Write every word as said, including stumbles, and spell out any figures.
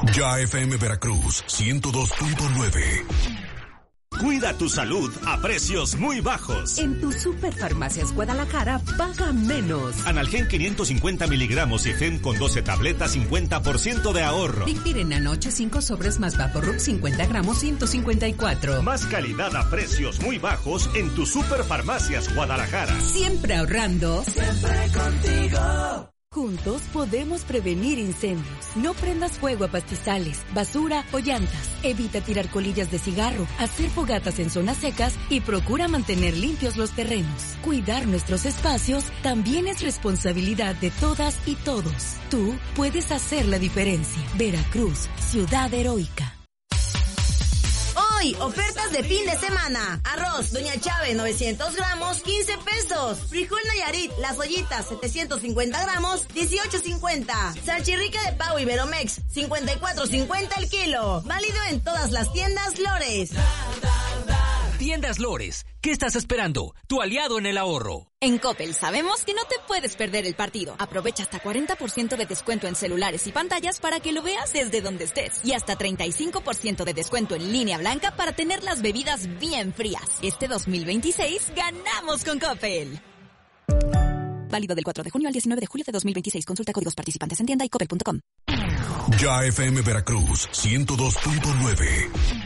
Ya F M Veracruz ciento dos punto nueve. Cuida tu salud a precios muy bajos. En tu Superfarmacias Guadalajara, paga menos. Analgen quinientos cincuenta miligramos y Fem con doce tabletas, cincuenta por ciento de ahorro. Dictiren anoche cinco sobres más Vaporub cincuenta gramos, ciento cincuenta y cuatro. Más calidad a precios muy bajos en tu Superfarmacias Guadalajara. Siempre ahorrando. Siempre contigo. Juntos podemos prevenir incendios. No prendas fuego a pastizales, basura o llantas. Evita tirar colillas de cigarro, hacer fogatas en zonas secas y procura mantener limpios los terrenos. Cuidar nuestros espacios también es responsabilidad de todas y todos. Tú puedes hacer la diferencia. Veracruz, ciudad heroica. Hoy, ofertas de fin de semana. Arroz Doña Chávez, novecientos gramos, quince pesos. Frijol Nayarit, las ollitas, setecientos cincuenta gramos, dieciocho cincuenta. Salchirrica de pavo Iberomex, cincuenta y cuatro cincuenta el kilo. Válido en todas las tiendas Lores. Tiendas Lores, ¿qué estás esperando? Tu aliado en el ahorro. En Coppel sabemos que no te puedes perder el partido. Aprovecha hasta cuarenta por ciento de descuento en celulares y pantallas para que lo veas desde donde estés. Y hasta treinta y cinco por ciento de descuento en línea blanca para tener las bebidas bien frías. Este dos mil veintiséis ganamos con Coppel. Válido del cuatro de junio al diecinueve de julio de dos mil veintiséis. Consulta códigos participantes en tienda y coppel punto com. Ya F M Veracruz ciento dos punto nueve.